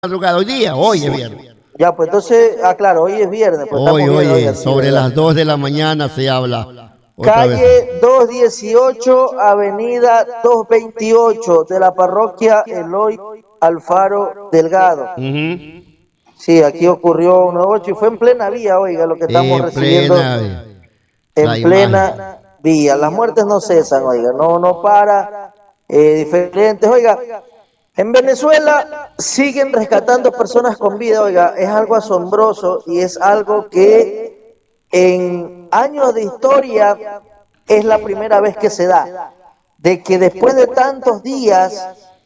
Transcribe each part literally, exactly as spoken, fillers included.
madrugada, hoy día, hoy es viernes. Ya, pues entonces, ah, claro, hoy es viernes. Pues Hoy, estamos hoy, bien, hoy, sobre ¿verdad? las dos de la mañana se habla otra vez. Calle doscientos dieciocho, avenida doscientos veintiocho de la parroquia Eloy Alfaro Delgado. Uh-huh. Sí, aquí ocurrió un nuevo hecho y fue en plena vía, oiga, lo que estamos En recibiendo plena, la en plena vía. Las muertes no cesan, oiga, no, no para, eh, diferentes, oiga. En Venezuela siguen rescatando personas con vida, oiga, es algo asombroso y es algo que en años de historia es la primera vez que se da, de que después de tantos días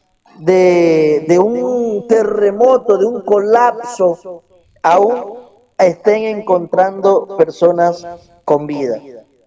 de, de un terremoto, de un colapso, aún estén encontrando personas con vida.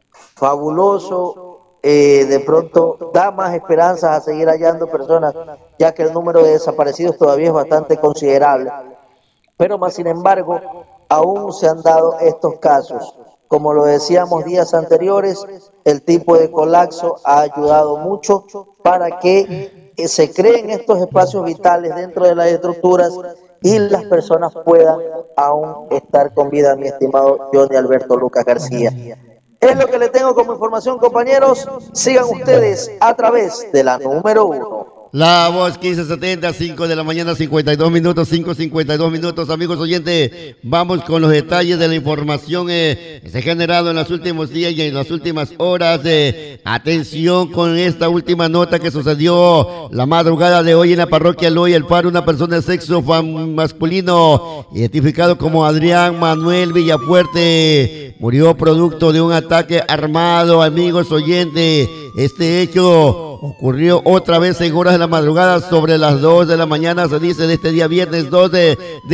Fabuloso. Eh, de pronto da más esperanzas a seguir hallando personas, ya que el número de desaparecidos todavía es bastante considerable. Pero más sin embargo, aún se han dado estos casos. Como lo decíamos días anteriores, el tipo de colapso ha ayudado mucho para que se creen estos espacios vitales dentro de las estructuras y las personas puedan aún estar con vida, mi estimado Johnny Alberto Lucas García. Es lo que le tengo como información, compañeros. Sigan ustedes a través de la número uno. La Voz quince setenta, cinco de la mañana, cincuenta y dos minutos, cinco cincuenta y dos minutos. Amigos oyentes, vamos con los detalles de la información eh, que se ha generado en los últimos días y en las últimas horas. Eh, atención con esta última nota que sucedió la madrugada de hoy en la parroquia Eloy Alfaro. Una persona de sexo masculino, identificado como Adrián Manuel Villafuerte, murió producto de un ataque armado. Amigos oyentes, este hecho ocurrió otra vez en horas de la madrugada, sobre las dos de la mañana, se dice, de este día viernes dos de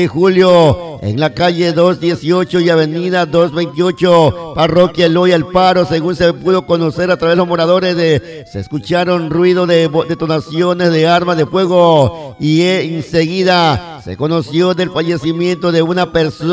julio, en la calle doscientos dieciocho y avenida doscientos veintiocho, parroquia Eloy Alfaro. Según se pudo conocer a través de los moradores, de, se escucharon ruido de detonaciones de armas de fuego y enseguida se conoció del fallecimiento de una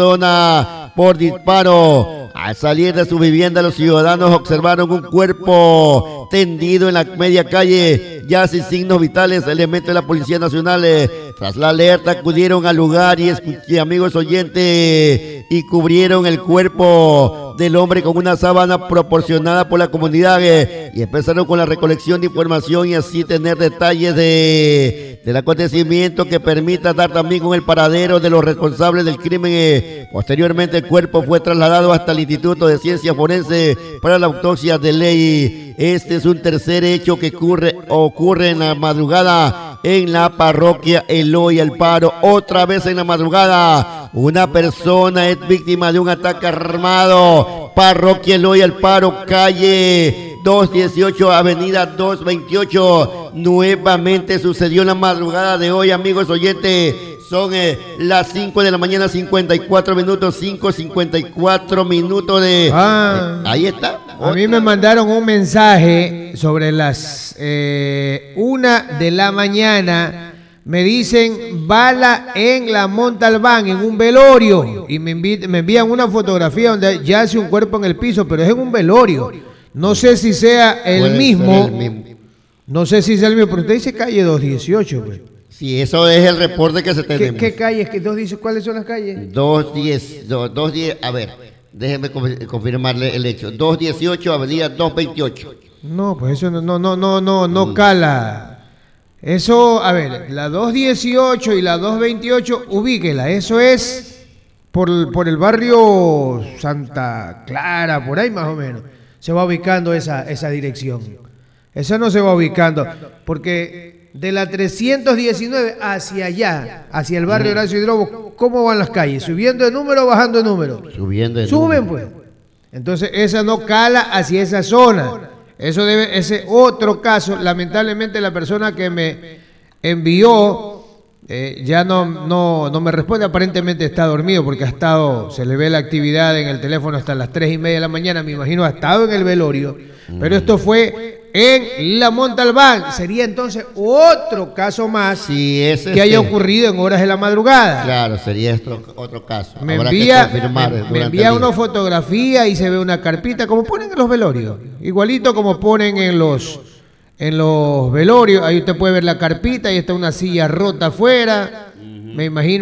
persona por disparo. Al salir de su vivienda, los ciudadanos observaron un cuerpo tendido en la media calle, ya sin signos vitales. Elementos de la Policía Nacional, eh, tras la alerta, acudieron al lugar y, escuché, amigos oyentes, y cubrieron el cuerpo del hombre con una sábana proporcionada por la comunidad, eh, y empezaron con la recolección de información y así tener detalles de, del acontecimiento que permita dar también con el paradero de los responsables del crimen. Eh. Posteriormente, el cuerpo fue trasladado hasta el Instituto de Ciencias Forenses para la autopsia de ley. Este es un tercer hecho que ocurre, ocurre en la madrugada en la parroquia Eloy Alfaro. Otra vez en la madrugada, una persona es víctima de un ataque armado. Parroquia Eloy Alfaro, calle doscientos dieciocho, avenida doscientos veintiocho. Nuevamente sucedió en la madrugada de hoy, amigos oyentes. Son eh, las cinco de la mañana, cincuenta y cuatro minutos, cinco cincuenta y cuatro minutos de... Ah, eh, ahí está. A mí me mandaron un mensaje sobre las eh, una de la mañana. Me dicen bala en la Montalbán, en un velorio. Y me, me envían una fotografía donde yace un cuerpo en el piso, pero es en un velorio. No sé si sea el mismo. el mismo. No sé si sea el mismo, pero usted dice calle doscientos dieciocho, pues. Sí, eso es el reporte que se tenemos. ¿Qué, qué calles? ¿Qué dos dice? ¿Cuáles son las calles? doscientos diez, doscientos diez, a ver, déjeme confirmarle el hecho. doscientos dieciocho, avenida doscientos veintiocho. No, pues eso no, no, no, no, no, no cala. Eso, a ver, la doscientos dieciocho y la doscientos veintiocho, ubíquela. Eso es por, por el barrio Santa Clara, por ahí más o menos. Se va ubicando esa, esa dirección. Esa no se va ubicando, porque de la trescientos diecinueve hacia allá, hacia el barrio Horacio Hidrobo, ¿cómo van las calles? ¿Subiendo de número o bajando de número? Subiendo de Suben, número. pues. Entonces, esa no cala hacia esa zona. Eso debe, ese otro caso, lamentablemente la persona que me envió eh, ya no, no, no me responde, aparentemente está dormido porque ha estado, se le ve la actividad en el teléfono hasta las tres y media de la mañana, me imagino ha estado en el velorio, pero esto fue en la Montalbán. Sería entonces otro caso más sí, es que haya ocurrido en horas de la madrugada. Claro, sería otro, otro caso. Me envía, me, me envía una fotografía y se ve una carpita, como ponen en los velorios, igualito como ponen en los en los velorios. Ahí usted puede ver la carpita, ahí está una silla rota afuera. Uh-huh. me imagino.